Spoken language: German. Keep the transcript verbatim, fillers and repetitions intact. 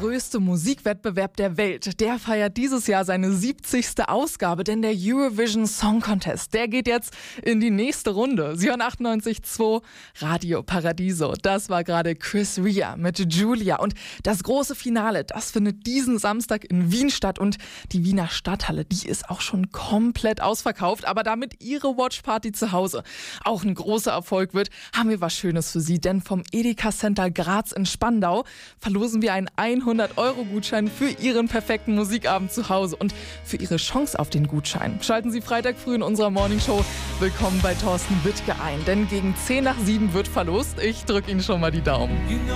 größte Musikwettbewerb der Welt, der feiert dieses Jahr seine siebzigste Ausgabe, denn der Eurovision Song Contest, der geht jetzt in die nächste Runde. Sie hören achtundneunzig Komma zwei Radio Paradiso. Das war gerade Chris Ria mit Julia. Und das große Finale, das findet diesen Samstag in Wien statt. Und die Wiener Stadthalle, die ist auch schon komplett ausverkauft. Aber damit Ihre Watchparty zu Hause auch ein großer Erfolg wird, haben wir was Schönes für Sie. Denn vom Edeka Center Graz in Spandau verlosen wir einen hundert-Euro-Gutschein für Ihren perfekten Musikabend zu Hause. Und für Ihre Chance auf den Gutschein schalten Sie Freitag früh in unserer Morningshow Willkommen bei Thorsten Wittke ein. Denn gegen zehn nach sieben wird verlost. Ich drücke Ihnen schon mal die Daumen.